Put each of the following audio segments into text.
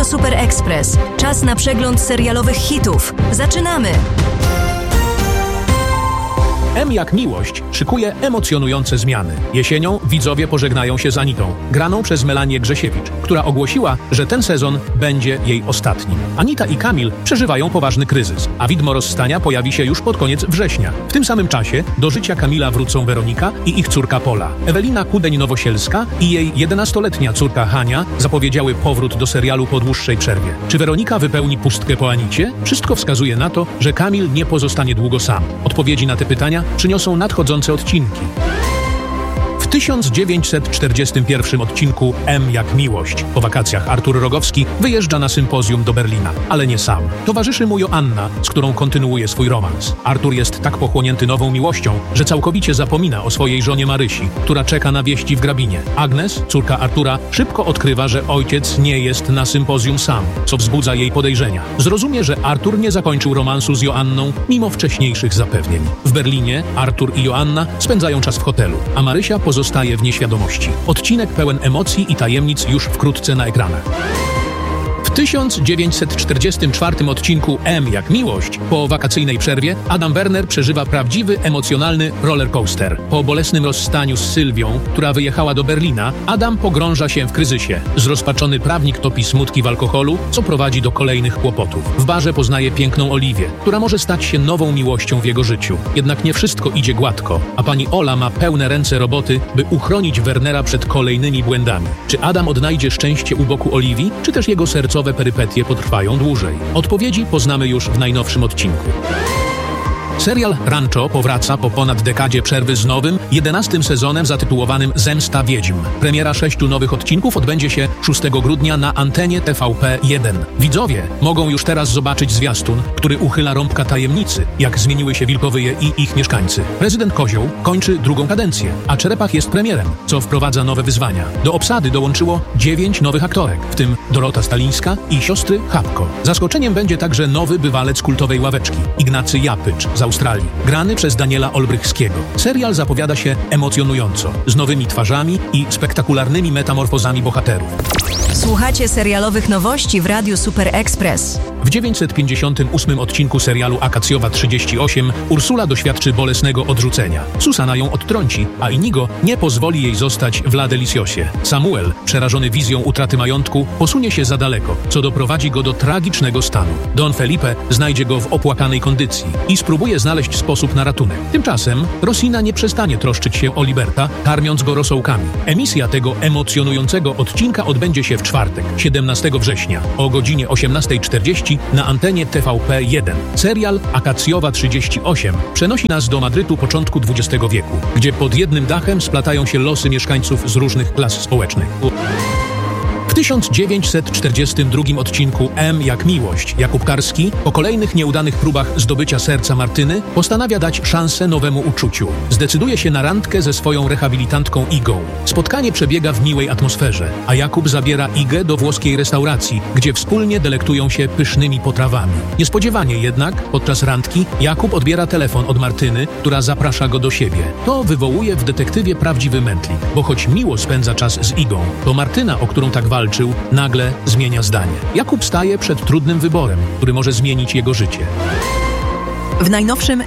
Super Express. Czas na przegląd serialowych hitów. Zaczynamy! M jak miłość szykuje emocjonujące zmiany. Jesienią widzowie pożegnają się z Anitą, graną przez Melanię Grzesiewicz, która ogłosiła, że ten sezon będzie jej ostatni. Anita i Kamil przeżywają poważny kryzys, a widmo rozstania pojawi się już pod koniec września. W tym samym czasie do życia Kamila wrócą Weronika i ich córka Pola. Ewelina Kudeń-Nowosielska i jej 11-letnia córka Hania zapowiedziały powrót do serialu po dłuższej przerwie. Czy Weronika wypełni pustkę po Anicie? Wszystko wskazuje na to, że Kamil nie pozostanie długo sam. Odpowiedzi na te pytania przyniosą nadchodzące odcinki. W 1941 odcinku M jak miłość. Po wakacjach Artur Rogowski wyjeżdża na sympozjum do Berlina, ale nie sam. Towarzyszy mu Joanna, z którą kontynuuje swój romans. Artur jest tak pochłonięty nową miłością, że całkowicie zapomina o swojej żonie Marysi, która czeka na wieści w Grabinie. Agnes, córka Artura, szybko odkrywa, że ojciec nie jest na sympozjum sam, co wzbudza jej podejrzenia. Zrozumie, że Artur nie zakończył romansu z Joanną, mimo wcześniejszych zapewnień. W Berlinie Artur i Joanna spędzają czas w hotelu, a Marysia pozostaje w nieświadomości. Odcinek pełen emocji i tajemnic już wkrótce na ekranach. W 1944 odcinku M jak miłość, po wakacyjnej przerwie, Adam Werner przeżywa prawdziwy, emocjonalny rollercoaster. Po bolesnym rozstaniu z Sylwią, która wyjechała do Berlina, Adam pogrąża się w kryzysie. Zrozpaczony prawnik topi smutki w alkoholu, co prowadzi do kolejnych kłopotów. W barze poznaje piękną Oliwię, która może stać się nową miłością w jego życiu. Jednak nie wszystko idzie gładko, a pani Ola ma pełne ręce roboty, by uchronić Wernera przed kolejnymi błędami. Czy Adam odnajdzie szczęście u boku Oliwii, czy też jego sercowe perypetie potrwają dłużej? Odpowiedzi poznamy już w najnowszym odcinku. Serial Rancho powraca po ponad dekadzie przerwy z nowym, 11. sezonem zatytułowanym Zemsta Wiedźm. Premiera 6 nowych odcinków odbędzie się 6 grudnia na antenie TVP1. Widzowie mogą już teraz zobaczyć zwiastun, który uchyla rąbka tajemnicy, jak zmieniły się Wilkowyje i ich mieszkańcy. Prezydent Kozioł kończy drugą kadencję, a Czerepach jest premierem, co wprowadza nowe wyzwania. Do obsady dołączyło 9 nowych aktorek, w tym Dorota Stalińska i siostry Chapko. Zaskoczeniem będzie także nowy bywalec kultowej ławeczki, Ignacy Japycz z Australii, grany przez Daniela Olbrychskiego. Serial zapowiada się emocjonująco, z nowymi twarzami i spektakularnymi metamorfozami bohaterów. Słuchacie serialowych nowości w Radiu Super Express. W 958 odcinku serialu Akacjowa 38 Ursula doświadczy bolesnego odrzucenia. Susana ją odtrąci, a Inigo nie pozwoli jej zostać w La Deliciosie. Samuel, przerażony wizją utraty majątku, posunie się za daleko, co doprowadzi go do tragicznego stanu. Don Felipe znajdzie go w opłakanej kondycji i spróbuje znaleźć sposób na ratunek. Tymczasem Rosina nie przestanie troszczyć się o Liberta, karmiąc go rosołkami. Emisja tego emocjonującego odcinka odbędzie się w czwartek, 17 września o godzinie 18:40 na antenie TVP1. Serial Akacjowa 38 przenosi nas do Madrytu początku XX wieku, gdzie pod jednym dachem splatają się losy mieszkańców z różnych klas społecznych. W 1942 odcinku M jak miłość Jakub Karski po kolejnych nieudanych próbach zdobycia serca Martyny postanawia dać szansę nowemu uczuciu. Zdecyduje się na randkę ze swoją rehabilitantką Igą. Spotkanie przebiega w miłej atmosferze, a Jakub zabiera Igę do włoskiej restauracji, gdzie wspólnie delektują się pysznymi potrawami. Niespodziewanie jednak, podczas randki, Jakub odbiera telefon od Martyny, która zaprasza go do siebie. To wywołuje w detektywie prawdziwy mętlik, bo choć miło spędza czas z Igą, to Martyna, o którą tak walczył, nagle zmienia zdanie. Jakub staje przed trudnym wyborem, który może zmienić jego życie. W najnowszym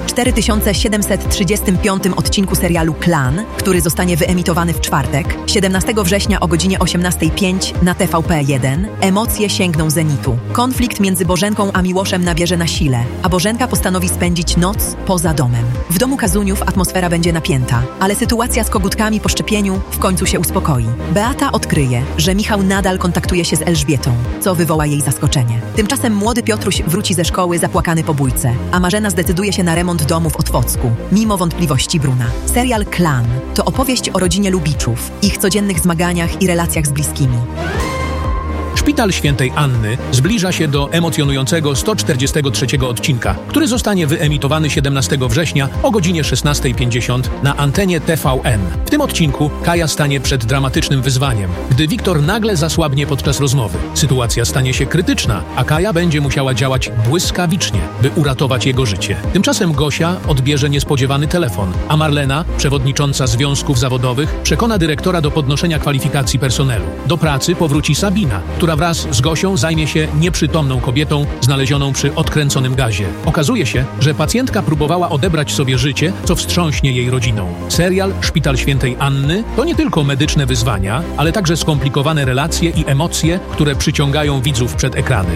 4735 odcinku serialu Klan, który zostanie wyemitowany w czwartek, 17 września o godzinie 18:05 na TVP1, emocje sięgną zenitu. Konflikt między Bożenką a Miłoszem nabierze na sile, a Bożenka postanowi spędzić noc poza domem. W domu Kazuniów atmosfera będzie napięta, ale sytuacja z kogutkami po szczepieniu w końcu się uspokoi. Beata odkryje, że Michał nadal kontaktuje się z Elżbietą, co wywoła jej zaskoczenie. Tymczasem młody Piotruś wróci ze szkoły zapłakany po bójce, a Marzena zdecyduje się na remont domu w Otwocku, mimo wątpliwości Bruna. Serial Klan to opowieść o rodzinie Lubiczów, ich codziennych zmaganiach i relacjach z bliskimi. Szpital Świętej Anny zbliża się do emocjonującego 143 odcinka, który zostanie wyemitowany 17 września o godzinie 16:50 na antenie TVN. W tym odcinku Kaja stanie przed dramatycznym wyzwaniem, gdy Wiktor nagle zasłabnie podczas rozmowy. Sytuacja stanie się krytyczna, a Kaja będzie musiała działać błyskawicznie, by uratować jego życie. Tymczasem Gosia odbierze niespodziewany telefon, a Marlena, przewodnicząca związków zawodowych, przekona dyrektora do podnoszenia kwalifikacji personelu. Do pracy powróci Sabina, która wraz z Gosią zajmie się nieprzytomną kobietą znalezioną przy odkręconym gazie. Okazuje się, że pacjentka próbowała odebrać sobie życie, co wstrząśnie jej rodziną. Serial Szpital Świętej Anny to nie tylko medyczne wyzwania, ale także skomplikowane relacje i emocje, które przyciągają widzów przed ekrany.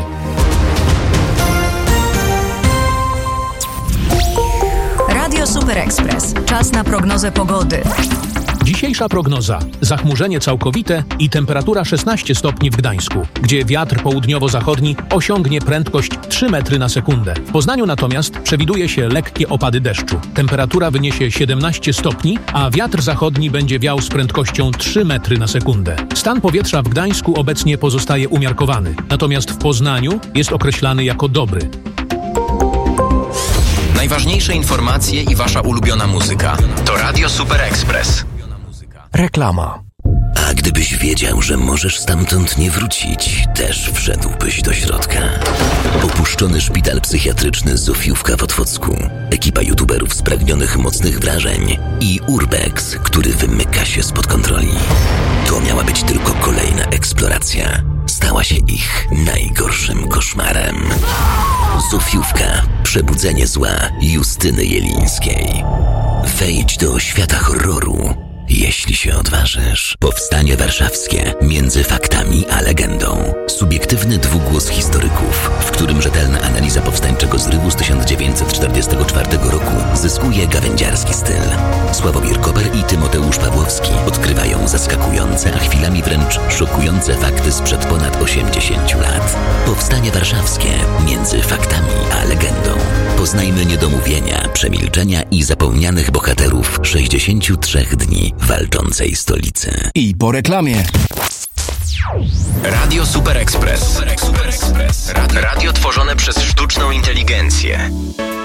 Radio Super Express. Czas na prognozę pogody. Dzisiejsza prognoza. Zachmurzenie całkowite i temperatura 16 stopni w Gdańsku, gdzie wiatr południowo-zachodni osiągnie prędkość 3 metry na sekundę. W Poznaniu natomiast przewiduje się lekkie opady deszczu. Temperatura wyniesie 17 stopni, a wiatr zachodni będzie wiał z prędkością 3 metry na sekundę. Stan powietrza w Gdańsku obecnie pozostaje umiarkowany, natomiast w Poznaniu jest określany jako dobry. Najważniejsze informacje i wasza ulubiona muzyka to Radio Super Express. Reklama. A gdybyś wiedział, że możesz stamtąd nie wrócić, też wszedłbyś do środka. Opuszczony szpital psychiatryczny Zofiówka w Otwocku, ekipa youtuberów spragnionych mocnych wrażeń i Urbex, który wymyka się spod kontroli. To miała być tylko kolejna eksploracja. Stała się ich najgorszym koszmarem. Zofiówka. Przebudzenie zła Justyny Jelińskiej. Wejdź do świata horroru, jeśli się odważysz. Powstanie warszawskie między faktami a legendą. Subiektywny dwugłos historyków, w którym rzetelna analiza powstańczego zrywu z 1944 roku zyskuje gawędziarski styl. Sławomir Koper i Tymoteusz Pawłowski odkrywają zaskakujące, a chwilami wręcz szokujące fakty sprzed ponad 80 lat. Powstanie warszawskie między faktami a legendą. Poznajmy niedomówienia, przemilczenia i zapomnianych bohaterów 63 dni walczącej stolicy. I po reklamie. Radio Super Express. Radio tworzone przez sztuczną inteligencję.